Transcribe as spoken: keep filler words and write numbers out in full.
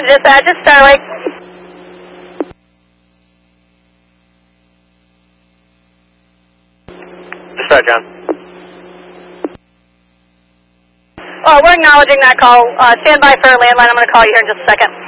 Dispatch, it's Starlight. Dispatch, John. Oh, we're acknowledging that call. Uh, stand by for a landline. I'm going to call you here in just a second.